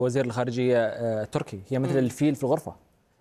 وزير الخارجية تركي، هي مثل الفيل في الغرفة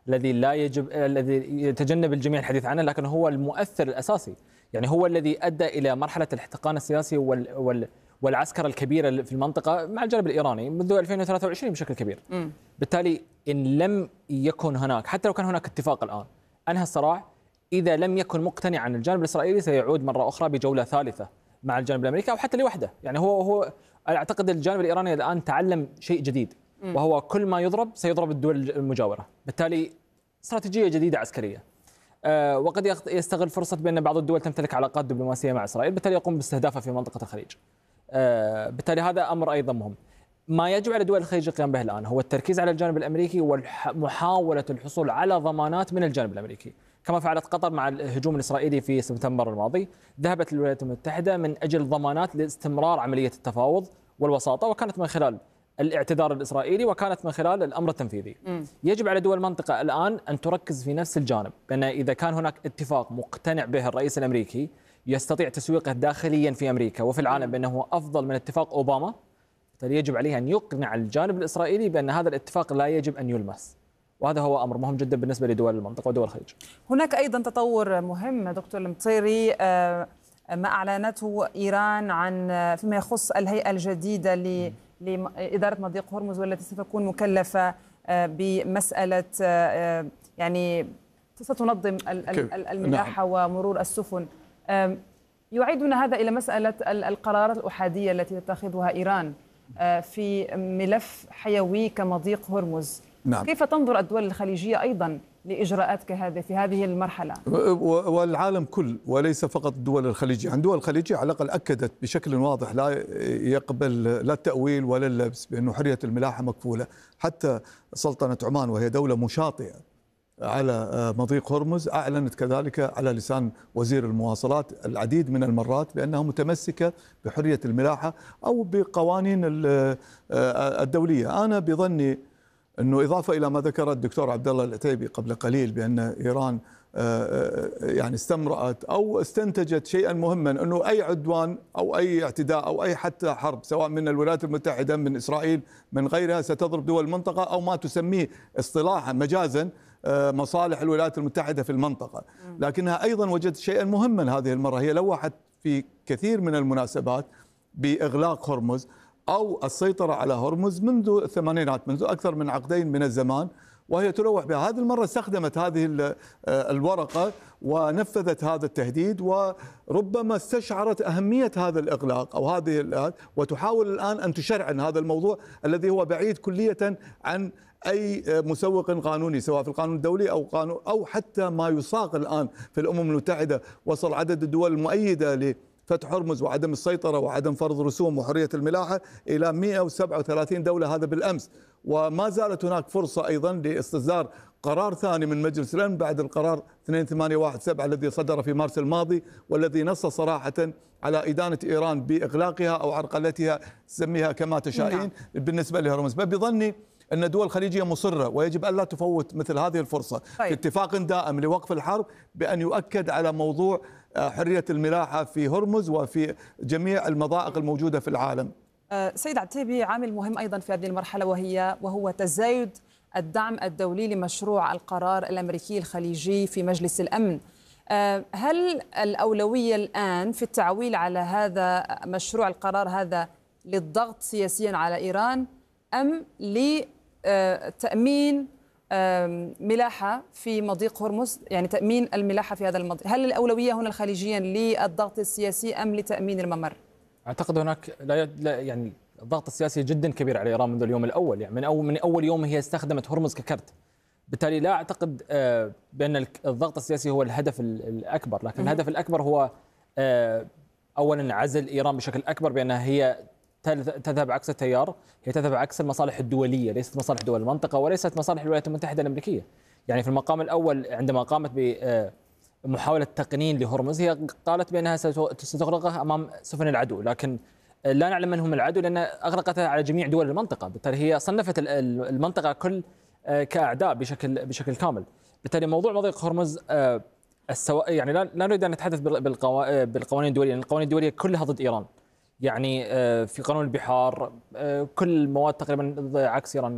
الذي يتجنب الجميع الحديث عنه، لكن هو المؤثر الأساسي. يعني هو الذي أدى إلى مرحلة الاحتقان السياسي والعسكرة الكبيرة في المنطقة مع الجانب الإيراني منذ 2023 بشكل كبير. بالتالي إن لم يكن هناك، حتى لو كان هناك اتفاق الآن أنهى الصراع، إذا لم يكن مقتنعا الجانب الإسرائيلي سيعود مرة أخرى بجولة ثالثة مع الجانب الأمريكي أو حتى لوحده. يعني هو أعتقد الجانب الإيراني الآن تعلم شيء جديد، وهو كل ما يضرب سيضرب الدول المجاورة. بالتالي استراتيجية جديدة عسكرية. وقد يستغل فرصة بأن بعض الدول تمتلك علاقات دبلوماسية مع إسرائيل، بالتالي يقوم باستهدافها في منطقة الخليج. بالتالي هذا أمر أيضا مهم. ما يجب على دول الخليج القيام به الآن هو التركيز على الجانب الأمريكي ومحاولة الحصول على ضمانات من الجانب الأمريكي، كما فعلت قطر مع الهجوم الإسرائيلي في سبتمبر الماضي. ذهبت الولايات المتحدة من أجل ضمانات لاستمرار عملية التفاوض والوساطة، وكانت من خلال الاعتذار الإسرائيلي وكانت من خلال الأمر التنفيذي. يجب على دول المنطقة الآن أن تركز في نفس الجانب، بأن إذا كان هناك اتفاق مقتنع به الرئيس الأمريكي يستطيع تسويقه داخليا في أمريكا وفي العالم بأنه أفضل من اتفاق أوباما، بالتالي يجب عليه أن يقنع الجانب الإسرائيلي بأن هذا الاتفاق لا يجب أن يلمس، وهذا هو أمر مهم جدا بالنسبة لدول المنطقة ودول الخليج. هناك أيضا تطور مهم دكتور المطيري، ما أعلنته إيران عن فيما يخص الهيئة الجديدة لإدارة مضيق هرمز، والتي ستكون مكلفة بمسألة يعني ستنظم الملاحة ومرور السفن. يعيدنا هذا إلى مسألة القرارات الأحادية التي تتخذها إيران في ملف حيوي كمضيق هرمز. نعم. كيف تنظر الدول الخليجية أيضا لإجراءات كهذه في هذه المرحلة؟ والعالم كل، وليس فقط الدول الخليجية. عن الدول الخليجية على الأقل أكدت بشكل واضح لا يقبل لا التأويل ولا اللبس بأن حرية الملاحة مكفولة. حتى سلطنة عمان وهي دولة مشاطئة على مضيق هرمز أعلنت كذلك على لسان وزير المواصلات العديد من المرات بأنها متمسكة بحرية الملاحة أو بقوانين الدولية. أنا بظني أنه إضافة إلى ما ذكر الدكتور عبد الله العتيبي قبل قليل بأن إيران يعني استمرأت أو استنتجت شيئا مهما، أنه أي عدوان أو أي اعتداء أو أي حتى حرب سواء من الولايات المتحدة من إسرائيل من غيرها ستضرب دول المنطقة أو ما تسميه اصطلاحا مجازا مصالح الولايات المتحدة في المنطقة. لكنها أيضا وجدت شيئا مهما هذه المرة، هي لوحت في كثير من المناسبات بإغلاق هرمز أو السيطرة على هرمز منذ الثمانينات، منذ أكثر من عقدين من الزمان، وهي تلوح بها. هذه المرة استخدمت هذه الورقة ونفذت هذا التهديد، وربما استشعرت أهمية هذا الإغلاق أو هذه وتحاول الآن أن تشرعن هذا الموضوع الذي هو بعيد كلية عن أي مسوق قانوني سواء في القانون الدولي أو قانون أو حتى ما يساق الآن في الأمم المتحدة. وصل عدد الدول المؤيدة فتح هرمز وعدم السيطرة وعدم فرض رسوم وحرية الملاحة إلى 137 دولة، هذا بالأمس. وما زالت هناك فرصة أيضا لاستصدار قرار ثاني من مجلس الأمن بعد القرار 2817 الذي صدر في مارس الماضي، والذي نص صراحة على إدانة إيران بإغلاقها أو عرقلتها، سميها كما تشائين، بالنسبة لهرمز. فبظني أن الدول الخليجية مصرة ويجب أن لا تفوت مثل هذه الفرصة في اتفاق دائم لوقف الحرب بأن يؤكد على موضوع حرية الملاحة في هرمز وفي جميع المضائق الموجودة في العالم. سيد عتيبي، عامل مهم أيضا في هذه المرحلة وهو تزايد الدعم الدولي لمشروع القرار الأمريكي الخليجي في مجلس الأمن. هل الأولوية الآن في التعويل على هذا مشروع القرار هذا للضغط سياسيا على إيران أم لتأمين ملاحة في مضيق هرمز، يعني تأمين الملاحة في هذا المضيق؟ هل الأولوية هنا خليجيا للضغط السياسي أم لتأمين الممر؟ أعتقد هناك يعني الضغط السياسي جدا كبير على إيران منذ اليوم الأول، يعني من أول يوم هي استخدمت هرمز ككرت. بالتالي لا أعتقد بأن الضغط السياسي هو الهدف الأكبر، لكن الهدف الأكبر هو أولا عزل إيران بشكل أكبر، بأنها هي تذهب عكس التيار، هي تذهب عكس المصالح الدولية، ليست مصالح دول المنطقة وليست مصالح الولايات المتحدة الأمريكية. يعني في المقام الأول عندما قامت بمحاولة تقنين لهرمز هي قالت بأنها ستغلقها أمام سفن العدو، لكن لا نعلم من هم العدو لأن أغلقتها على جميع دول المنطقة. بالتالي هي صنفت المنطقة كل كأعداء بشكل كامل. بالتالي موضوع مضيق هرمز يعني لا نريد أن نتحدث بالقوانين الدولية، لأن القوانين الدولية كلها ضد إيران. يعني في قانون البحار كل المواد تقريبا عكس إيران.